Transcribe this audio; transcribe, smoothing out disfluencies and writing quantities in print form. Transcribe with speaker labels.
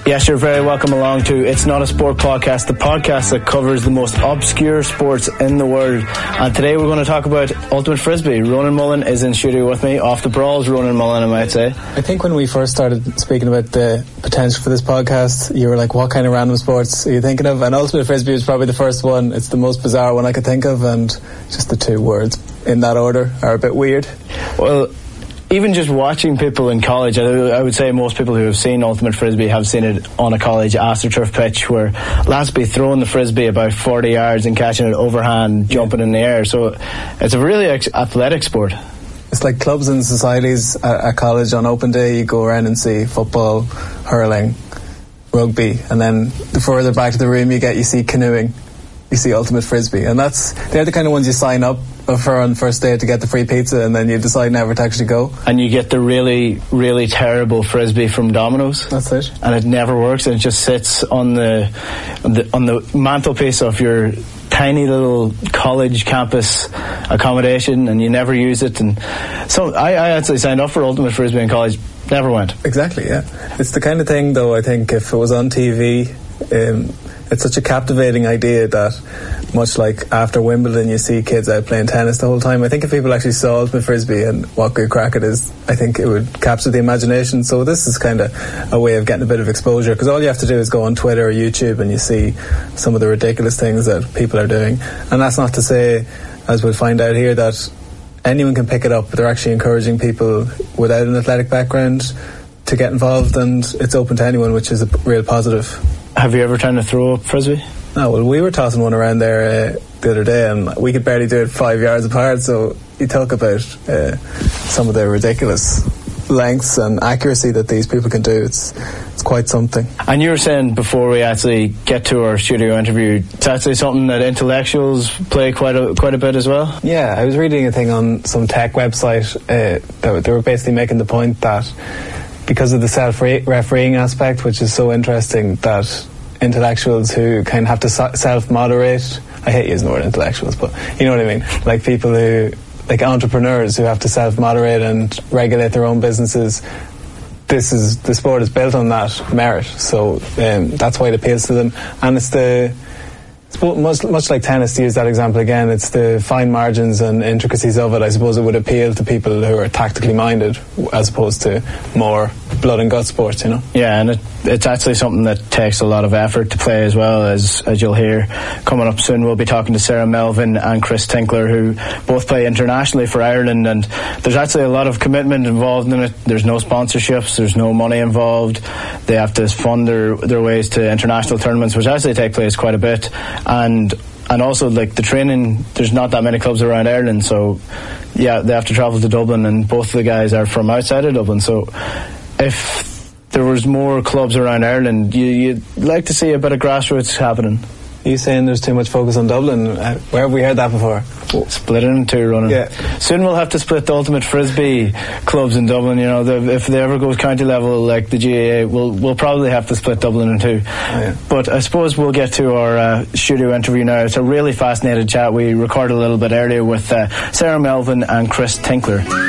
Speaker 1: Yes, you're very welcome along to It's Not a Sport Podcast, the podcast that covers the most obscure sports in the world. And today we're going to talk about Ultimate Frisbee. Ronan Mullen is in studio with me, off the brawls, Ronan Mullen, I might say.
Speaker 2: I think when we first started speaking about the potential for this podcast, you were like, what kind of random sports are you thinking of? And Ultimate Frisbee was probably the first one. It's the most bizarre one I could think of, and just the two words in that order are a bit weird.
Speaker 1: Well, even just watching people in college, I would say most people who have seen Ultimate Frisbee have seen it on a college AstroTurf pitch where lads be throwing the frisbee about 40 yards and catching it overhand, jumping in the air. So it's a really athletic sport.
Speaker 2: It's like clubs and societies at college. On open day you go around and see football, hurling, rugby, and then the further back to the room you see canoeing, you see Ultimate Frisbee, and they're the kind of ones you sign up for on the first day to get the free pizza, and then you decide never to actually go.
Speaker 1: And you get the really, really terrible frisbee from Domino's.
Speaker 2: That's it.
Speaker 1: And it never works, and it just sits on the mantelpiece of your tiny little college campus accommodation, and you never use it. And so I actually signed up for Ultimate Frisbee in college, never went.
Speaker 2: Exactly, yeah. It's the kind of thing, though, I think if it was on TV, it's such a captivating idea that much like after Wimbledon you see kids out playing tennis the whole time. I think if people actually saw Ultimate Frisbee and what good crack it is, I think it would capture the imagination. So this is kind of a way of getting a bit of exposure, because all you have to do is go on Twitter or YouTube and you see some of the ridiculous things that people are doing. And that's not to say, as we'll find out here, that anyone can pick it up, but they're actually encouraging people without an athletic background to get involved, and it's open to anyone, which is a real positive.
Speaker 1: Have you ever tried to throw a frisbee?
Speaker 2: No, well, we were tossing one around there the other day, and we could barely do it 5 yards apart. So you talk about some of the ridiculous lengths and accuracy that these people can do. It's quite something.
Speaker 1: And you were saying before we actually get to our studio interview, it's actually something that intellectuals play quite a bit as well.
Speaker 2: Yeah, I was reading a thing on some tech website that they were basically making the point that because of the self-refereeing aspect, which is so interesting, that intellectuals who kind of have to self-moderate, I hate using the word intellectuals, but you know what I mean, like people who, like entrepreneurs who have to self-moderate and regulate their own businesses, the sport is built on that merit, so that's why it appeals to them. And it's much like tennis, to use that example again, it's the fine margins and intricacies of it. I suppose it would appeal to people who are tactically minded as opposed to more blood and gut sports, you know.
Speaker 1: Yeah, and it's actually something that takes a lot of effort to play as well, as you'll hear coming up soon. We'll be talking to Sarah Melvin and Chris Tinkler, who both play internationally for Ireland, and there's actually a lot of commitment involved in it. There's no sponsorships, there's no money involved. They have to fund their ways to international tournaments, which actually take place quite a bit. And also, like, the training, there's not that many clubs around Ireland, so yeah, they have to travel to Dublin, and both of the guys are from outside of Dublin. So if there was more clubs around Ireland, you'd like to see a bit of grassroots happening.
Speaker 2: Are you saying there's too much focus on Dublin? Where have we heard that before?
Speaker 1: Split it in two, Ronan.
Speaker 2: Yeah.
Speaker 1: Soon we'll have to split the Ultimate Frisbee clubs in Dublin. You know, if they ever goes county level like the GAA, we'll probably have to split Dublin in two.
Speaker 2: Oh, yeah.
Speaker 1: But I suppose we'll get to our studio interview now. It's a really fascinating chat we recorded a little bit earlier with Sarah Melvin and Chris Tinkler.